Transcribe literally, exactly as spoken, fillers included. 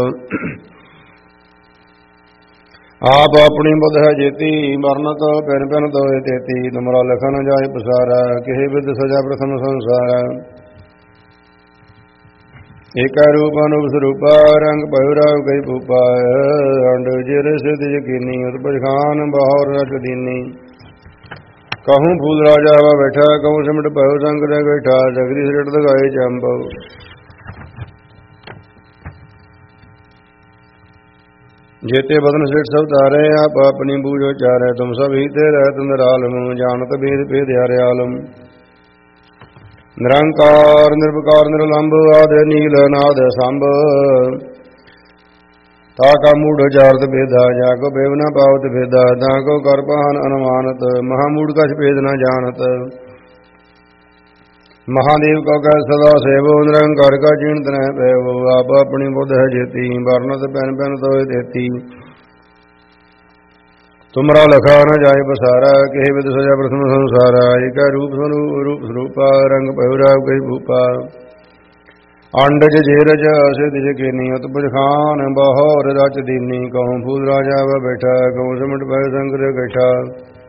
ਆਪ ਆਪਣੀ ਬੁੱਧ ਹੈ ਜੇਤੀ, ਮਰਨਤ ਪਿਨ ਪਿਨ ਤੋਏ ਤੇਤੀ। ਤੁਮਰਾ ਲਖਨ ਜਾਏ ਪਸਾਰਾ, ਕਿਹੇ ਵਿਦ ਸਜਾ ਪ੍ਰਥਮ ਸੰਸਾਰ। ਏਕਾ ਰੂਪ ਅਨੂਪ ਸਰੂਪਾ, ਰੰਗ ਭਇ ਰਾਗ ਕਈ ਭੂਪਾ। ਅੰਡ ਜਿਰ ਸਿਧ ਯਕੀਨੀ, ਉਤਪਜ ਖਾਨ ਬਹੁਰ ਰਚ ਦੀਨੀ। कहूँ फूल राजा वा बैठा, कहूँ सिमट भयो संग रह बैठा। जगदी सिरट दगाए चंबो, जेते बदन सिरट सब तारे। आप अपनी बूझो चारे, तुम सब ही ते रहत निरालम। जानत भेद भेद हरे आलम। निरंकार निर्विकार निर्लंब, आदि नील नाद संभ। ताका मूढ़ जारत भेदा, जाको बेव न पावत भेदा। ताको कर पान अनुमानत, महामूढ़ कछ भेद न जानत। महादेव का कह सदा सेवो, निरंकार का चीणत न पैवो। आप अपनी बुद्ध है जेती, बरनत पैन पैन तोय देती। तुमरा लखा न जाय बसारा, केह विद सजा प्रथम संसारा। एक रूप स्वरूप रूप स्वरूपा, रंग भयो राग कई भूपा। अंडज जेरज सिध यकीनी, उतपज खान बहुर रच दीनी। कहूँ फूल राजा वा बैठा, कहूँ सिमट भयो संग रह बैठा।